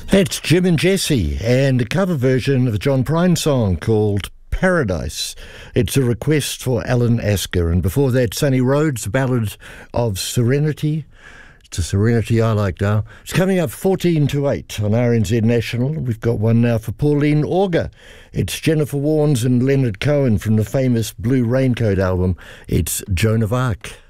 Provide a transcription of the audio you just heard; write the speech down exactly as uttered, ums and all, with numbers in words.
It's Jim and Jesse and a cover version of a John Prine song called Paradise. It's a request for Alan Asker. And before that, Sunny Rhodes, a ballad of Serenity. It's a Serenity I like now. It's coming up fourteen to eight on R N Z National. We've got one now for Pauline Auger. It's Jennifer Warnes and Leonard Cohen from the famous Blue Raincoat album. It's Joan of Arc.